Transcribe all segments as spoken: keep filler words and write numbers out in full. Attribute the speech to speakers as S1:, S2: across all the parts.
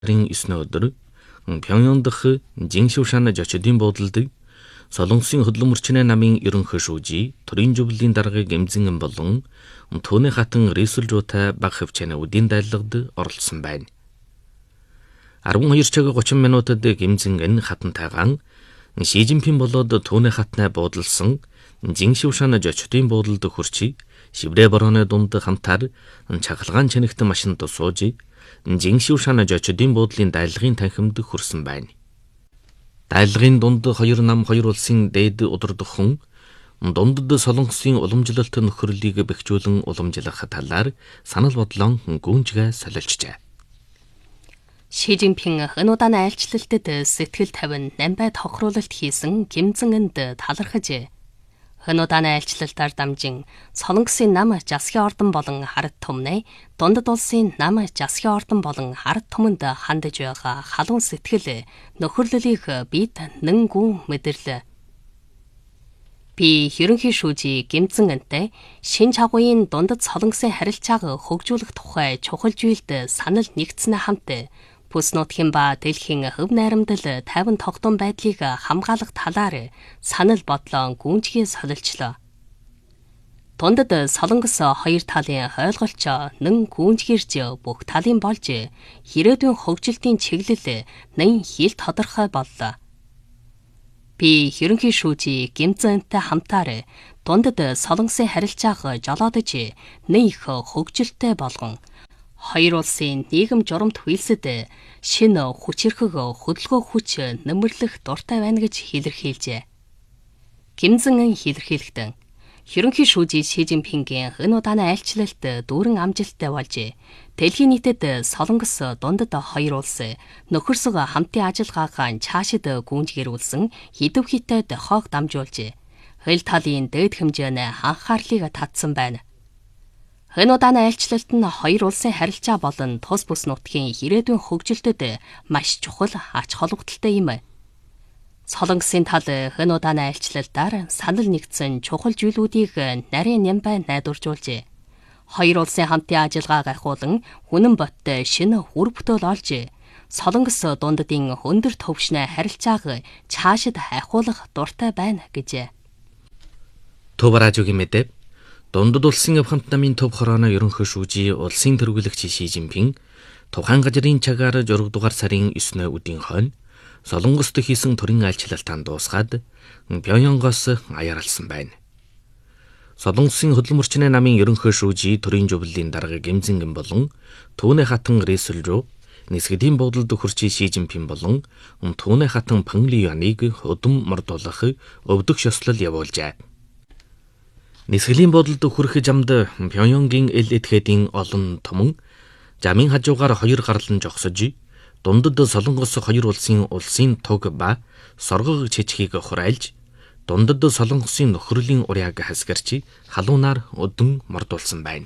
S1: эсний өдөр Пхёнgyang дахь Жиншушан жочдын буудалд Солонгосын хөдөлмөр мөрчнээ намын ерөнхий шүүжий, төрийн зөвлөлийн дарга Гэмзэн болон Түүний хатан Рисулжуутай баг хвчээнэ үдийн дайлагад оролцсон байна. арван хоёр цаг гучин минутад Гэмзэн хатантайгаан Ши Жинпин болоод Түүний хатнаа буудалсан Жиншушан жочдын буудалд хурчи Шиврэ борооны дунд хамтаар чагалгаан чанагт машинд сууж Жиншушан жочдын буудлын дайлагын танхимд хүрсэн байна. Дайлагын дунд хоёр нам хоёр улсын дээд удирдах хүн дундад Солонгосын уламжлалт нөхөрлөлийг бэхжүүлэн уламжлах талаар санал бодлон гүнжгээ солилжжээ.
S2: Ши Жинпин хөнөөдөө айлчлалтад сэтгэл тавин намбай тохируулалт хийсэн Гэмзэнд талархаж хөнөөдөө айлчлалтаар дамжин Солонгосын нам засгийн ордон болон хард түмнээ дундад улсын нам засгийн ордон болон хард түмэнд хандаж байгаа халуун сэтгэл нөхөрлөлийг бид нэнгүн мэдэрлээ. Би ерөнхий шүүжий Гэмзэнтэй шин чагуйн дундад Солонгосын харилцааг хөгжүүлэх тухай чухал зүйлд санал нэгдсэнээ хамт бүс нутгийн ба дэлхийн хөв найрамдал тайван тогтун байдлыг хамгаалах талаар санал бодлоо гүнжгий солилжлоо. Дундад Солонгос хоёр талын ойлголцоо нэн гүнжгэрж бүх талын болж ирээдүйн хөгжилтийн чиглэл нэн хил тодорхой боллоо. Би ерөнхий шүүжий Гэмзэнтэй хамтаар дундад Солонгосын харилцааг жолоодож нэн их хөгжилтэй болгон хоёр улсын нийгэм журамт хүйсэд шинэ хүчирхэг хөдөлгөөн хүч нэмэрлэх дуртай байна гэж илэрхийлжээ. Гэмзэн илэрхийлэхдээ ерөнхий шүүжий Ши Жинпингийн хөнөөдөө айлчлалт дүүрэн амжилттай болж дэлхийн нийтэд Солонгос дундад хоёр улс нөхөрсөг хамтын ажиллагаагаа цаашид гүйцэтгүүлсэн хэдв хитэй дохоог дамжуулж хөл талын дээд хэмжээний анхаарлыг татсан байна. Хөнөөдөө айлчлалт нь хоёр улсын харилцаа болон тус бүс нутгийн ирээдүйн хөгжилтөд маш чухал ач холбогдолтой юм. Солонгосын тал хөнөөдөө айлчлалтаар санал нэгдсэн чухал зүйлүүдийг нарийн нямбай найдваржуулж, хоёр улсын хамтын ажиллагааг ахиулан үнэн боттой шинэ үр бүтээл олж, Солонгос дундадын өндөр төвшний харилцааг цаашид ахиулах дуртай байна гэжээ.
S1: Төвраажугийн мэдээ дундад улсын авхамт намын төв хорооно ерөнхий шүүжий улсын тэргүүлэгч Ши Жинпин тухайн газрын цагаар зураг дугаар сарын эсний үдийн хойно Солонгост хийсэн төрийн айлчлалтаа дуусгаад Пхёнgyangоос аяаралсан байна. Солонгосын хөдөлмөр мөрчнээ намын ерөнхий шүүжий төрийн зөвлөлийн дарга Гэмзэн болон Түүний хатан Рисулжуу нисгэдийн буудалд хурчи Ши Жинпин болон Түүний хатан Пэн Лиюаныг өдөм мордуулах өвдөх ёслол явуулжээ. Нисгэлийн буудалд хүрэх замд Пхёнgyangгийн эл этгээдийн олон томон замын хажуугаар хоёр гарлан жогсож дундад Солонгос хоёр улсын улсын туг ба соргог чичгийг хурайлж дундад Солонгосын нөхрөлийн уряг хасгарч халуунаар өдөн мордуулсан байна.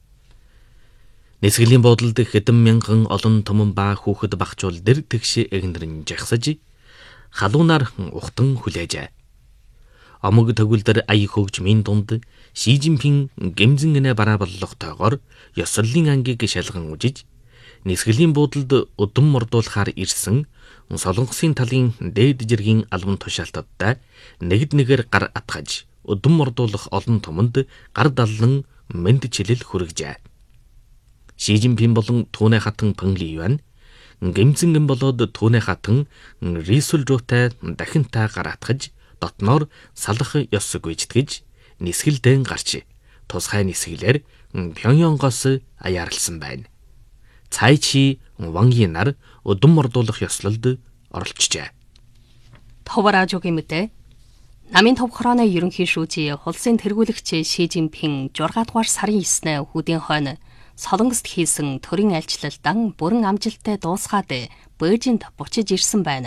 S1: Нисгэлийн буудалд хэдэн мянган олон томон ба хүүхэд багчул дэр тэгш эгнэрэн жагсаж халуунаар ухтан хүлээжээ. Амог төгөлдөр ая хөгжмийн дунд Ши Жинпин Гэмзэнэ бараа боллоготойгоор ёслолын ангийг шалган үжиж нисгэлийн буудалд өдөн мордуулахаар ирсэн Солонгосын талын дээд жиргийн албан тушаалтадтай нэгд нэгээр гар атгаж өдөн мордуулах олон томонд гар даллан мэнд чилэл хүргэжээ. Ши Жинпин болон Түүний хатан Пэн Лиюан Гэмзэн болоод Түүний хатан Рисулжуутай дахинтай гар атгаж дотноор салах ёс гүйцэтгэж нисгэлдэн гарч тусгай нисгэлээр Пхёнgyangоос аяаралсан байна. Цай Чи Вангийн нар өдөн мордуулах ёслолд оролцжээ.
S2: Товраажугийн мэдээ намын төв хорооны ерөнхий шүүжий улсын тэргүүлэгч Ши Жинпин зургаан дугаар сарын эсний үдийн хойно Солонгост хийсэн төрийн айлчлалтан бүрэн амжилттай дуусгаад Бээжинд буцаж ирсэн байна.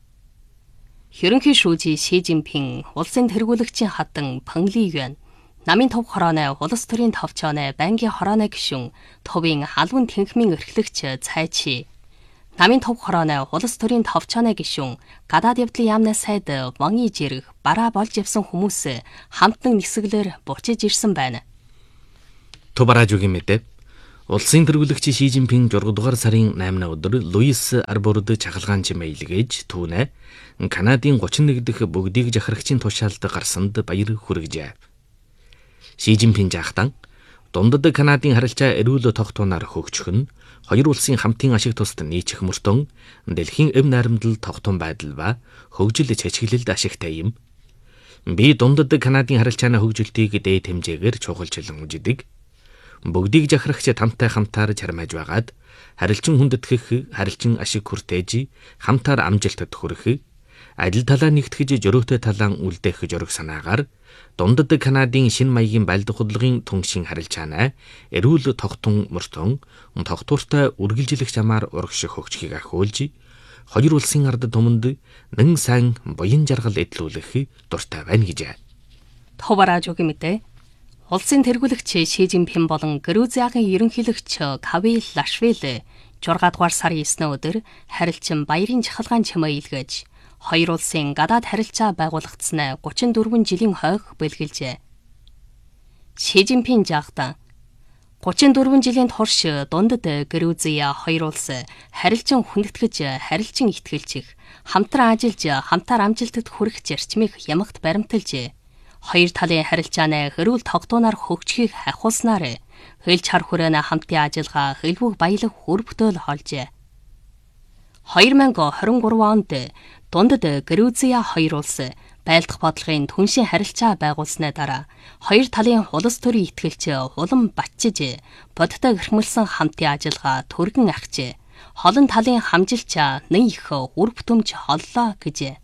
S2: Ерөнхий шүүжий Ши Жинпин улсын тэргүүлэгчийн хатан Пэн Лиюан намын төв хорооны улс төрийн товчооны байнгын хорооны гишүүн төвийн халуун тэнхмийн эрхлэгч Цай Чи намын төв хорооны улс төрийн товчооны гишүүн гадаад явдлын яамны сайд Ван Ижирэг бараа болж явсан хүмүүс хамтан нисгэлээр буцаж ирсэн байна.
S1: Төвраажугийн мэдээ Улсын тэргүүлэгч Ши Жинпинг зургаадугаар сарын наймнаа өдөр Луис Арборд чахалгаан чимээ илгээж түүнэ Канадын гучин нэг дэх бүгдийг жахрагчийн тушаалд гарсанд баяр хүргэжээ. Ши Жинпинг жаахтан дундад Канадын харилцаа эрүүл тогтооноор хөгжих нь хоёр улсын хамтын ашиг тусад нийцэх мөртөн дэлхийн эв найрамдал тогтун байдал ба хөгжил чачиглэлд ашигтай юм. Би дундад Канадын харилцааны хөгжилтийг дээд хэмжээгээр чухалчлан үздэг. Бүгдийг жахрагч тамтай хамтаар чармааж байгаад харилцан хүндэтгэх, харилцан ашиг хүртээж хамтаар амжилтад хүрэх, адил талаа нэгтгэж жөрөөтэй талаан үлдээх жөрөг санаагаар дундад Канадын шинэ маягийн байлдах хөдөлгөөний түншин харилцаанаа эрүүл тогтун мөртөн тогтвортой үргэлжлэх замаар урагших хөгжихийг ахиулж хоёр улсын ард түмэнд нэн сайн буян жаргал эдлүүлэх дуртай байна гэжээ.
S2: Товараж үг мэдээ. Улсын тэргүүлэгч Ши Жинпинг болон Грузиагийн ерөнхийлөгч Кавил Лашвили зургаадугаар сарын есний өдөр харилцан баярын чахалгаан чимээ илгээж хоёр улсын гадаад харилцаа байгуулагдсанаа гучин дөрвөн жилийн хойх бэлгэлжээ. Ши Жинпинг жаахтан гучин дөрвөн жилийн турш дундад Грузия хоёр улс харилцан хүндэтгэж, харилцан итгэлжих, хамтран ажиллаж, хамтаар амжилтад хүрэх зарчмыг ямагт баримталжээ. Хоёр талын харилцааны хэрүүл тогтооноор хөгжихийг хахуулснаар хэлж хар хүрээний хамтын ажиллагаа хэлбэг баялаг хүр бүтээл холжээ. две тысячи двадцать три онд дундад Грузия хоёр улс байлдах бодлогын түншин харилцаа байгуулсны дараа хоёр талын улс төрийн итгэлч улам батчиж бодтой гэрхмэлсэн хамтын ажиллагаа түргэн ахжээ. Холон талын хамжилчаа нэн их үр бүтэмж холлоо гэжээ.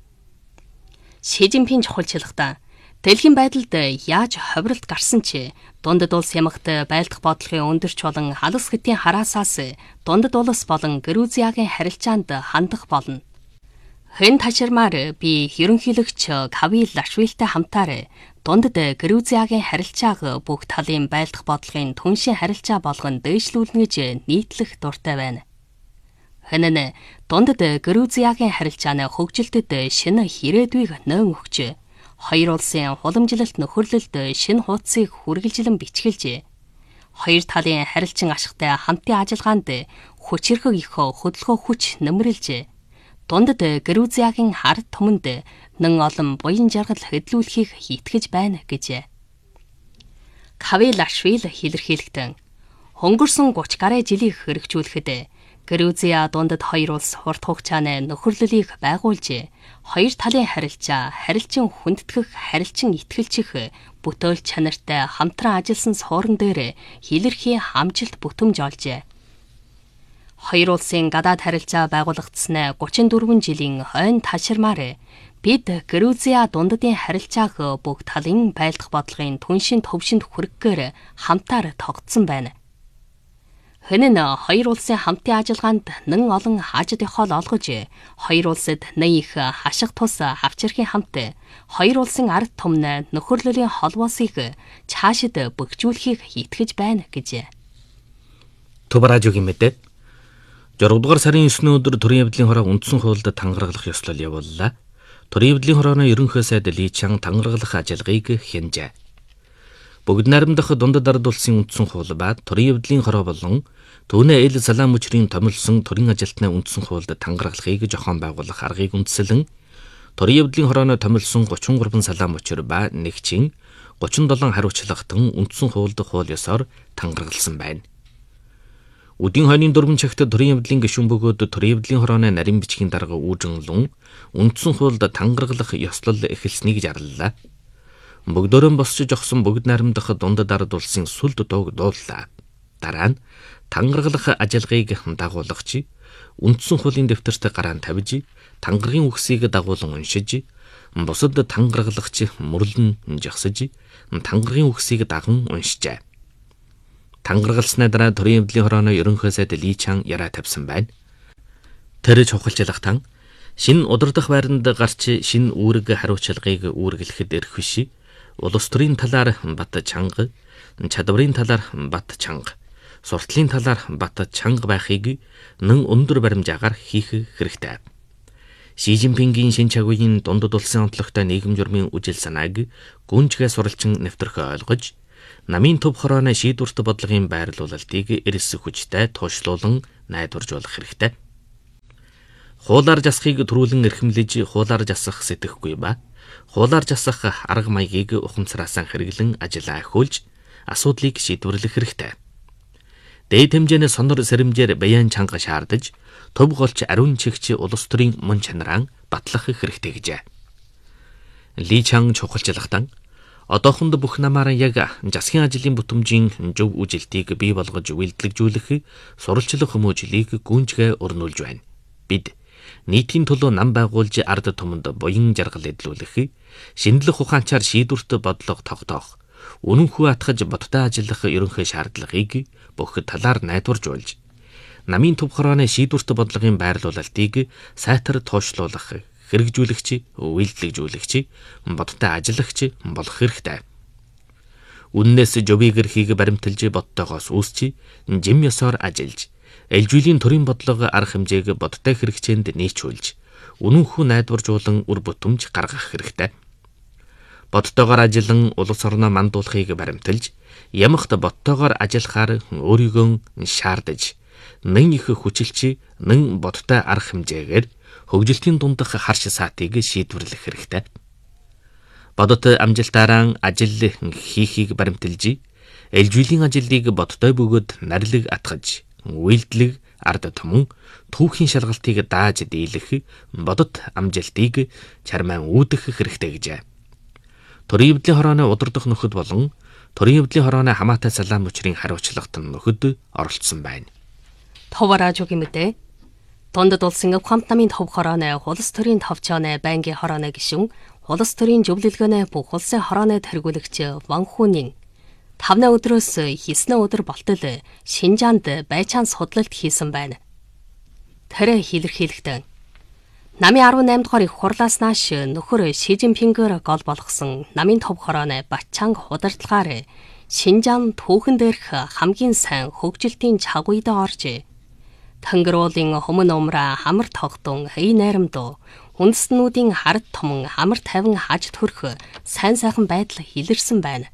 S2: Ши Жинпинг чухалчлагтаа дэлхийн байдалд яаж ховролт гарсан ч дундад улс ямагт байлдах бодлогын өндөрч болон халас хэтийн хараасаас дундад улс болон Грузиагийн харилцаанд хандах болно. Хэн таширмаар би ерөнхийлөгч Кавил Лашвилтэй хамтаар дундад Грузиагийн харилцааг бүх талын байлдах бодлогын түншин харилцаа болгон дээшлүүлнэ гэж нийтлэх дуртай байна. Хэн нь дундад Грузиагийн харилцааны хөгжилтэд шинэ ирээдүйг нэн өгч хоёр улсын хуламжлалт нөхөрлөлд шинэ хуудсыг хүргэлжлэн бичгэлжээ. Хоёр талын харилцан ашигтай хамтын ажиллагаанд хүчирхэг их хөдөлгөөн хүч нэмрэлжээ. Дундад Грузиагийн ард түмэнд нэн олон буян жаргал хөдлүүлэхийг итгэж байна гэжээ. Кавил Лашвили илэрхийлэгдэн өнгөрсөн гуч гаруй жилийг хэрэгжүүлэхэд Грузия дундад хоёр улс хурд хугацааны нөхөрлөлийг байгуулжээ. Хоёр талын харилцаа харилцан хүндэтгэх, харилцан итгэлжих бүтээл чанартай хамтран ажилласан суурин дээр илэрхий амжилт бүтэмж олжээ. Хоёр улсын гадаад харилцаа байгуулагдсанаа гучин дөрвөн жилийн хойно таширмаар бид Грузия дундадын харилцааг бүх талын байлдах бодлогын түншин төвшөнд хүргэхээр хамтаар тогтсон байна. Хэн нь хоёр улсын хамтын ажиллагаанд нэн олон хаажид хол олгож, хоёр улсад нэн их хашиг тус хавчирхийн хамт хоёр улсын ард түмэн нөхөрлөлийн холбоосыг цаашид бөхжүүлэхийг итгэж байна гэжээ.
S1: Тубаражугийн мэдээ. зургаадугаар сарын есний өдөр төрийн явдлын хороо үндсэн хуульд тангаргалах ёслол явууллаа. Төрийн явдлын хорооны ерөнхий сайд Ли Чан тангаргалах ажиллагааг хянжээ. Бүгд найрамдах дундад ард улсын үндсэн хууль ба төрийн явдлын хороо болон түүний эл салаам мөчрийн томилсон төрийн ажилтны үндсэн хуульд тангаргалахыг зохион байгуулах аргыг үндслэн төрийн явдлын хорооны томилсон гучин гурван салаам мөчр ба нэгчин гучин долоон хариуцлагатан үндсэн хуульд хууль ёсоор тангаргалсан байна. Үдийн хойны дөрвөн цагт төрийн явдлын гишүүн бөгөөд төрийн явдлын хорооны нарийн бичгийн дарга үүжинлэн үндсэн хуульд тангаргалах ёслол эхэлснийг зарлалаа. Бүгдөрөн босч жогсон бүгд найрамдах дундад ард улсын сүлд дууг дууллаа. Дараа нь тангаргалах ажиллагааг дагуулгач, үндсэн хуулийн дэвтэрт гараан тавьж, тангаргийн үгсийг дагуулan уншиж, бусад тангаргалагч мөрлөн жагсаж, тангаргийн үгсийг даган уншжээ. Тангаргалсны дараа төрийн явдлын хорооны ерөнхий сайд Ли Чан яраа тавьсан байна. Тэр чухалчлахтан шинэ удирдах байранд гарч шинэ үүрэг хариуцлагыг үүргэлэхэд эрх биш. Улс төрийн талаар бат чанга, чадварын талаар бат чанга, суртлын талаар бат чанга байхыг нэн өндөр баримжаагаар хийх хэрэгтэй. Ши Жинпингийн шинэ чагуугийн дундад улсын онцлогтой нийгэм журмын үжил санааг гүнжгээ суралчин нэвтрэх ойлгож, намын төв хорооны шийдвэрт бодлогын байрлуулалтыг эрс хүчтэй туушлуулан найдваржуулах хэрэгтэй. Хуулаар засахыг төрүүлэн эрхэмлэж хуулаар засах сэтгэхгүй ба хуулаар засах арга маягийг ухамсараасан хэрэглэн ажиллаа ахиулж асуудлыг шийдвэрлэх хэрэгтэй. Дээд хэмжээний сонор сэрэмжээр баян чанга шаардаж, төв голч ариун чигч улс төрийн мөн чанараа батлах хэрэгтэй гэжээ. Ли Чан чухалчлагтан одоохонд бүх намаараа яг засгийн ажлын бүтэмжийн зөв үжилтийг бий болгож үйлдэлжүүлэх сурвалжлах хүмүүжлийг гүнжгээ өрнүүлж байна. Бид нийтийн төлөө нам байгуулж ард түмэнд буян жаргал эдлүүлэх, шинжлэх ухаанчаар шийдвэрт бодлого тогтоох, үнэнхүү атгаж бодтой ажиллах ерөнхий шаардлагыг бүх талаар найдваржуулж, намын төв хорооны шийдвэрт бодлогын байрлуулалтыг сайтар туушлуулах, хэрэгжүүлэгч, үйлдэлжүүлэгч, бодтой ажиллагч болох хэрэгтэй. Үннээс жовыг эрхийг баримталж бодтойгоос үүсч, жим ёсоор ажиллаж, ээлжүүлийн төрийн бодлого арга хэмжээг бодтой хэрэгцээнд нийцүүлж, үнэнхүү найдваржуулан үр бүтэмж гаргах хэрэгтэй. Бодтойгоор ажиллан улс орноо мандуулахыг баримталж, ямагт бодтойгоор ажиллахаар өөрийгөө шаардаж, нэн их хүчилч, нэн бодтой арга хэмжээгээр хөгжилтийн дундах харш саатыг шийдвэрлэх хэрэгтэй. Бодот амжилтаараа ажил хийхийг баримталж, ээлжүүлийн ажлыг бодтой бөгөөд нарилэг атгаж, үйлдэлэг ард түмэн түүхийн шалгалтыг дааж дийлэх, бодот амжилтыг чармаан үүдэх хэрэгтэй гэжээ. Төрийн явдлын хорооны удирдах нөхөд болон төрийн явдлын хорооны хамаатай салаам мөчрийн хариуцлагт нөхөд оролцсон байна.
S2: Товаражуугийн мэдээ. Дундад улсын Ухамт намын төв хорооны улс төрийн товчооны байнгын хорооны гишүүн, улс төрийн зөвлөлгөөний бүх улсын хорооны тэргүүлэгч Ван Хүнийн тавны өдрөөс хэснэ өдөр болтол Шинжаанд байцаан судлалт хийсэн байна. Тэр хэлэрхийлэгдэн намын арван найм дугаар их хурлаас нааш нөхөр Ши Жинпингээр гол болгосон намын төв хорооны Бачанг удирдлагаар Шинжаан түүхэн дээрх хамгийн сайн хөгжилтийн чагуйд орж, Тангируулын хүмүүн умраа хамар тогтун хий найрамдуу үндэстнүүдийн хард томон хамар тавин хаж төрөх сайн сайхан байдал илэрсэн байна.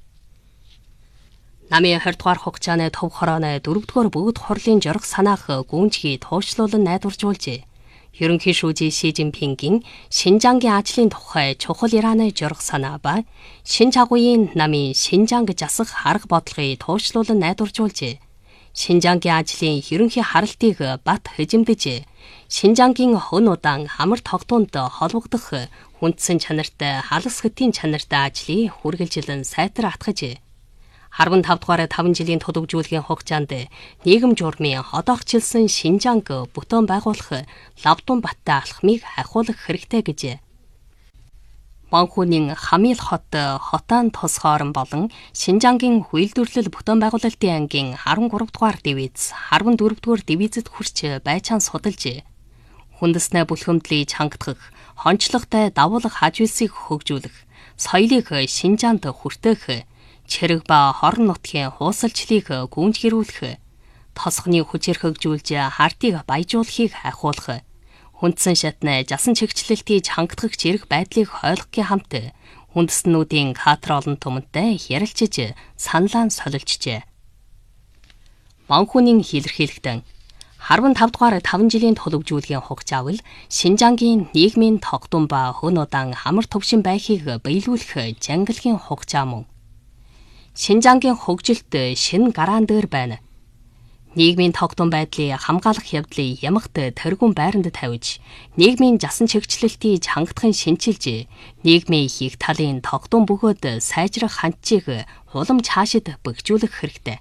S2: Намын хоёр дугаар хугацааны төв хорооны дөрөв дугаар бүгд хурлын жорох санаах гүнжгий туушлуулан найдваржуулж, ерөнхий шүүжий Ши Жинпингийн Шинжаангийн ажлын тухай чухал Ираны жорох санаа ба шинж агуугийн намын Шинжаанг засах арга бодлогыг туушлуулан найдваржуулж, Шинжаангийн ажлын ерөнхий харалтыг бат хэжимдэж, Шинжаангийн хон удаан хамар тогтуунд холбогдох хүндсэн чанартай халас хэтийн чанартай ажлыг хүргэлжилэн сайтар атгаж, арван тав дугаар таван жилийн төлөвжүүлгийн хугацаанд нийгэм журмын одоохчилсан Шинжаанг бүтээн байгуулах лавдун баттай алхмыг ахиулах хэрэгтэй гэж. Ван Хүнийн Хамил хот хотоон тус хоорон болон Шинжаангийн хүйлдвэрлэл бүтээн байгуулалтын ангийн арван гурав дугаар дивиз, арван дөрөв дугаар дивизэд хүрч байцаан судалж, хүндэснээ бүлхэмдлийг чангадах, хончлогтой давуулах хажуулсыг хөгжүүлэх, соёлыг Шинжаанд хүртээх, чэрэг ба хорон нутгийн хуусалчлыг гүнжгэрүүлэх, тосгоны хүчээр хөгжүүлж хартыг баяжуулахыг ахиулах, хүндсэн шатны жасан чигчлэлтийг хангадах зэрэг байдлыг ойлгохын хамт хүндэстнүүдийн катер олон түмэнтэй ярилцж саналаа солилжжээ. Ван Хүнийн хэлэрхийлэгдэн арван тав дугаар таван жилийн төлөвжүүлгийн хугацаа бол Шинжаангийн нийгмийн тогтун ба хөн удаан хамар төвшин байхыг биелүүлэх жангалгийн хугацаа мөн. Шинжаангийн хөгжилт шинэ гараан дээр байна. Нийгмийн тогтун байдлыг хамгаалах явдлыг ямагт тэргүүн байранд тавьж, нийгмийн жасан чигчлэлтийг хангахын шинчилж, нийгмийн их талын тогтун бөгөөд сайжрах хандчийг улам цаашид бэхжүүлэх хэрэгтэй.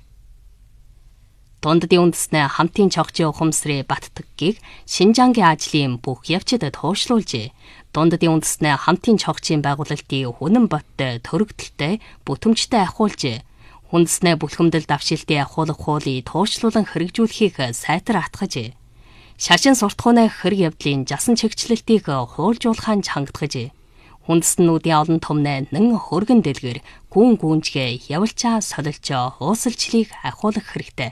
S2: Дундадын үндэснээ хамтын чогчийн ухамсрын баттггийг Шинжаангийн ажлын бүх явцад туушлуулж, дундадын үндэснээ хамтын чогчийн байгуулалтын хүнэн баттай төрөгдөлтэй бүтэмжтэй ахиулж, хүндэснээ бүлхэмдэл давшилтын ахиулах хуулийг туушлуулан хэрэгжүүлэхийг сайтар атгаж, шашин суртахууны хэрэг явдлын жасан чигчлэлтийг хуулжуулахын чангадгаж, хүндэстнүүдийн олон томны нэн хөргөн дэлгэр гүн гүнжгээ явалчаа солилж хуусалчлыг ахиулах хэрэгтэй.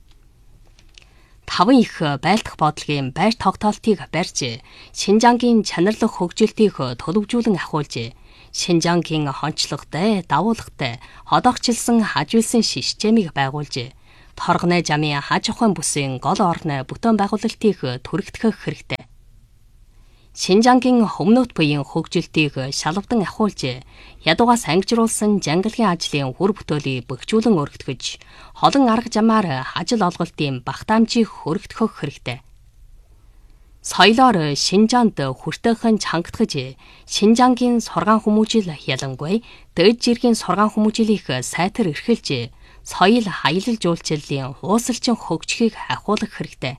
S2: Таван их байлдах бодлогын байр тогтоолтыг барьж, Шинжаангийн чанарлах хөгжилтийг төлөвжүүлэн ахиулж, Шинжангийн хончлогтой, давуулгатай, ходоогчлсан хажуулсан системийг байгуулж, торгоны жамын хаж ухаан бүсийн гол орны бүтээн байгуулалтыг түрэгдэх хэрэгтэй. Шинжангийн өмнөд буян хөгжилтийг шалавдан ахиулж, ядуугаас ангижруулсан жангалгийн ажлын хүр бүтээлийг бөхжүүлэн өргөтгөж, холон арга замаар ажил олголтын багтаамжийг хөргөтгөх хэрэгтэй. Соёлоор Шинжаанд хүртэйхэн чангатгаж, Шинжангийн сургаан хүмүүжил ялангуяа дээд жиргийн сургаан хүмүүжлийг сайтар эрхэлж, соёл хаялал жуулчлалын уусалчин хөгжихийг ахиулах хэрэгтэй.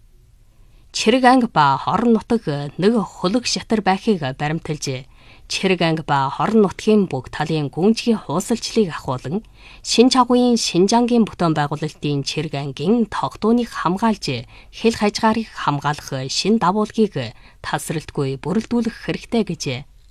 S2: Чирэг анги ба хорон нутаг нэг хөлөг шатар байхыг баримталж, чирэг анги ба хорон нутгийн бүх талын гүнжгийн хуусалчлалыг ахиулан, Шинж агуйн Шинжангийн бүтээн байгуулалтын чирэг ангийн тогтооныг хамгаалж, хэл хажгаарыг хамгаалах шин давуулгийг тасралтгүй бүрэлдүүлэх хэрэгтэй гэж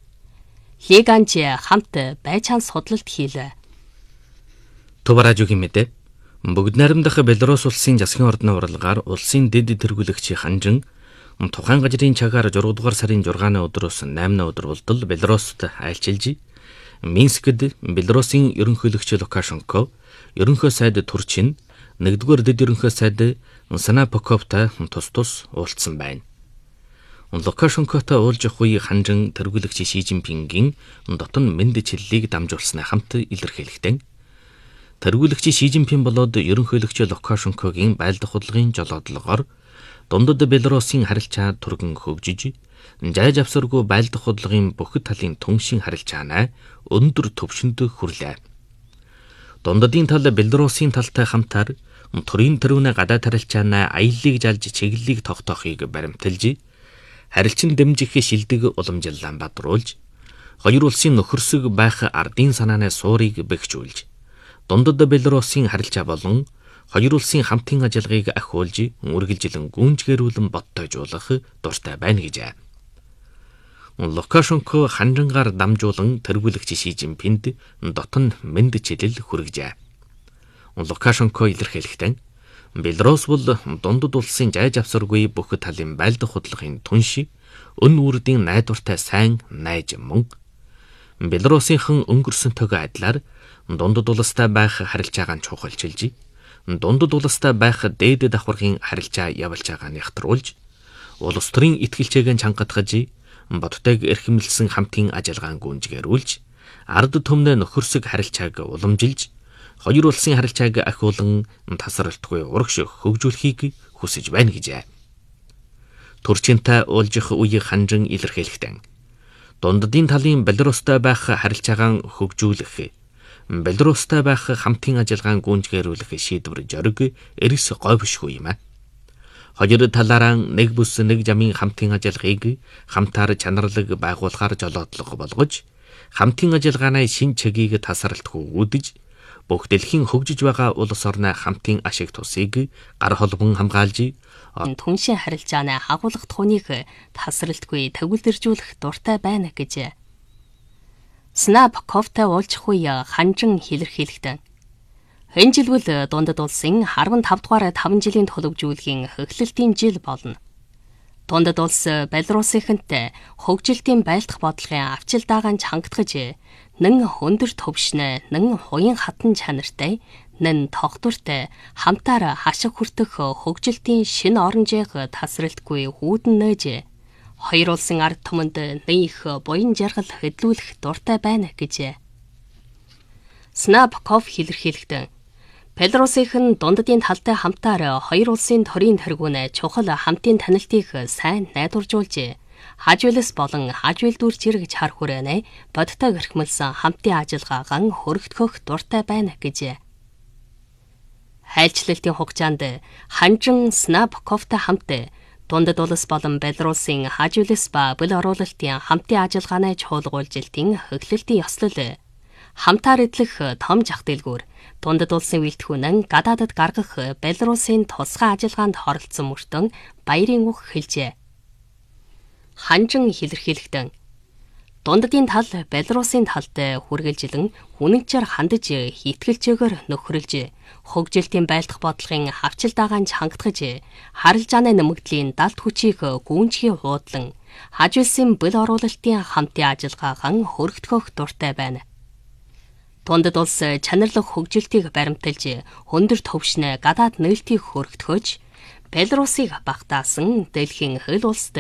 S2: Лиганч хамт байцаан судлалт хийлээ.
S1: Туваражуугийн мэдээ. Бүгд найрамдах Белорус улсын засгийн ордны уралгаар улсын дэд тэргүүлэгчийн ханжин тухайн газрын цагаар зургаан дугаар сарын зургааны өдрөөс наймны өдөр болтол Белоруст айлчилж, Минскэд Белорусын ерөнхийлөгч Лукашенко, ерөнхий сайд Турчин, нэгдүгээр дэд ерөнхий сайд Санапоковтай тус тус уулзсан байна. Лукашенкотой уулзах үе ханжин тэргүүлэгч Ши Жинпингийн дотн мэндчлэлийг дамжуулснаа хамт илэрхийлэхдээ тэргүүлэгч Ши Жинпин болоод ерөнхийлөгч Лукашенкогийн байлдах худлын жолоодлогоор дундад Белорусын харилцаа түргэн хөгжиж, жайж авсаргүй байлдах худалдагын бүх талын түншин харилцаанаа өндөр түвшинд хүрлээ. Дундадын тал Белорусын талтай хамтаар төрийн тэрүүнэ гадаад харилцаанаа аяллыг жалж чиглэлийг тогтоохыг баримталж, харилцан дэмжих шилдэг уламжлалаа бадруулж, хоёр улсын нөхөрсөг байх ардын санааны суурийг бэхжүүлж, дундад Белорусын харилцаа болон хоёр улсын хамтын ажиллагааг ахиулж, үргэлжилэн гүнжгэрүүлэн боттойжуулах дуртай байна гэж. Лукашенко ханжингаар дамжуулан тэргүүлэгч Ши Жинпинд дотн мэндчлэл хүргэжээ. Лукашенко илэрхийлэхдээ Белорус бол дундад улсын жайж авсаргүй бүх талын байлдах худлахын түнш, өн үрдийн найдвартай сайн найж мөн. Белорусынхан өнгөрсөнтэйгээ адилаар дундад улстай байх харилцаагаа чухалчилж, дундад улстай байх дээд давхаргын харилцаа явуулж байгааг нягтруулж, улс төрийн итгэлчээгээ чангатгаж, бодтойг эрхэмлсэн хамтын ажиллагааг гүнжгэрүүлж, ард түмнээ нөхөрсөг харилцааг уламжилж, хоёр улсын харилцааг ахиулан тасралтгүй урагш хөгжүүлэхийг хүсэж байна гэжээ. Турчинтай уулзах үеийг ханжин илэрхийлэхдээ дундадын талын Белорустай байх харилцаагаа хөгжүүлэх, Белорустай байх хамтын ажиллагааг гүнжгэрүүлэх шийдвэр зориг эрс говьшгүй юм а. Хоёр талаараа нэг бүс нэг жамын хамтын ажиллагааг хамтаар чанарлаг байгуулахаар жолоодлого болгож, хамтын ажиллагааны шин чигийг тасралтгүй үүдэж, бүх дэлхийн хөгжиж байгаа улс орны хамтын ашиг тусыг гар холбон хамгаалж,
S2: түншин харилцааны хагуулах тухныг тасралтгүй төгөлдөржүүлэх дуртай байна гэж Санапоковтай уулзах үе ханжин илэрхийлэхдээ энэ жил бол дундад улсын арван тавд дугаар таван жилийн төлөвжүүлгийн хөглөлтийн жил болно. Дундад улс Белорусынхантай хөгжилтийн байлдах бодлогын авчил даагаан чангатгаж, нэн өндөр төвшнө, нэн хуян хатан чанартай, нэн тогтвортой хамтаар хашиг хүртэх хөгжилтийн шинэ оронжийг тасралтгүй хүүдэн нээж, хоёр улсын ард түмэнд нэх буян жаргал хөдлүүлэх дуртай байна гэж Санапоков илэрхийлэхдээ Белорусынхан дундадын талтай хамтаар хоёр улсын төрийн тэргүүнэ чухал хамтын танилтыг сайн найдваржуулж, хажуулс болон хажуул дүр зэрэг чар хүрээнэ бодтой эрхмэлсэн хамтын ажиллагаагаа хөргөтгөх дуртай байна гэж. Хайлчлалтын хугацаанд ханжин Санапоковтай хамт дундад улс болон Белорусын хажуулс ба бүл оруулалтын хамтын ажиллагааны чуулгуулжилтын хөглөлтийн ёслол хамтаар эдлэх том зах дэлгүүр дундад улсын үйлдвэрүүнэн гадаадад гаргах Белорусын тусгай ажиллагаанд оролцсон мөртөн баярын үг хэлжээ. Ханжин илэрхийлэхдээ Дундадын тал Белорусын талд хүргэлжилэн үнэнчээр хандаж хитгэлжээгөр нөхрөлж хөгжилтийн байлдах бодлогын хавчил дагаанч хангатгаж харилжааны нэмэгдлийн далд хүчийг гүнжгий хуудлан хажуулсан бэл оруулалтын хамтын ажиллагаагаан хөргөтгөх дуртай байна. Дундад улс чанарлах хөгжилтийг баримталж өндөр төвшнө гадаад нээлтийг хөргөтгөж Белорусыг багтаасан дэлхийн хөл улсад